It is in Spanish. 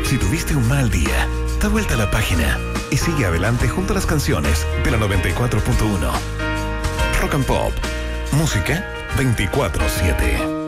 Si tuviste un mal día, da vuelta a la página y sigue adelante junto a las canciones de la 94.1. Rock and Pop. Música 24/7.